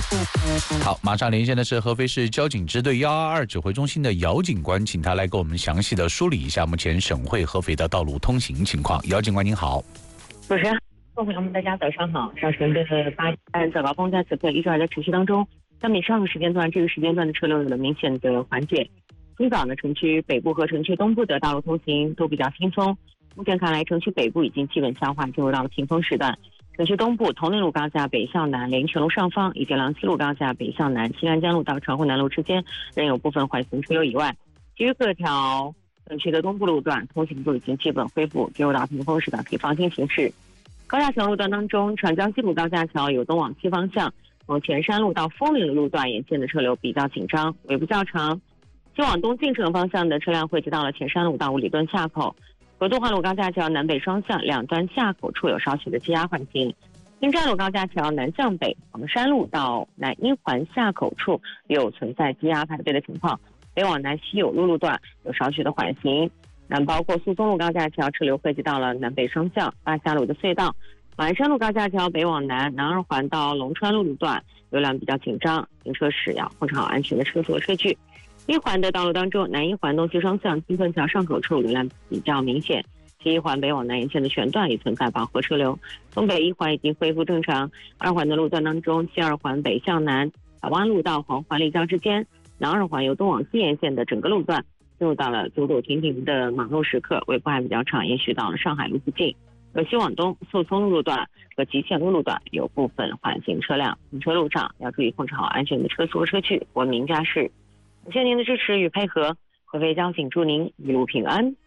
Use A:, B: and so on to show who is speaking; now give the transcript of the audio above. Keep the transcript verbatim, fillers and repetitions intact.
A: 好，马上连线的是合肥市交警支队一二二指挥中心的姚警官，请他来给我们详细的梳理一下目前省会合肥的道路通行情况。姚警官您好。
B: 主持人，各位朋友们，大家早上好。上晨的八点早高峰在此刻依旧还在持续当中，相比上个时间段，这个时间段的车流有了明显的缓解。今早呢，城区北部和城区东部的道路通行都比较轻松。目前看来，城区北部已经基本消化，进入到了平峰时段。城区东部铜陵路高架北向南、连泉路上方以及郎西路高架北向南、西安江路到长湖南路之间仍有部分缓行车流以外，其余各条城区的东部路段通行都已经基本恢复，进入到平峰时段，可以放心行驶。高架桥路段当中，长江西路高架桥有东往西方向，从前山路到枫林路路段沿线的车流比较紧张，尾部较长。西往东进城方向的车辆汇集到了前山路到五里墩下口。国都环路高架桥南北双向两端下口处有稍许的积压缓行。新站路高架桥南向北，黄山路到南一环下口处有存在积压排队的情况。北往南西有路路段有少许的缓行。南包括速松路高架桥车流汇集到了南北双向八下路的隧道。马鞍山路高架桥北往南南二环到龙川路路段流量比较紧张，行车时要控制好安全的车速和车距。一环的道路当中，南一环东西双向金凤桥上口处流量比较明显，西一环北往南沿线的全段也存在饱和车流。东北一环已经恢复正常。二环的路段当中，西二环北向南小湾路到黄环立交之间，南二环由东往西沿线的整个路段进入到了走走停停的马路时刻，尾部还比较长，延续到了上海路附近。而西往东速松路路段和极限路路段有部分缓行车辆，行车路上要注意控制好安全的车速和车距，文明驾驶。感谢您的支持与配合，合肥交警祝您一路平安。